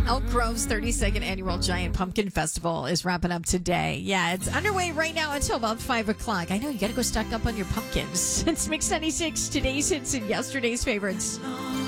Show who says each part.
Speaker 1: Elk Grove's 32nd Annual Giant Pumpkin Festival is wrapping up today. Yeah, it's underway right now until about 5 o'clock. I know you got to go stock up on your pumpkins. It's Mix 96, today's hits and yesterday's favorites.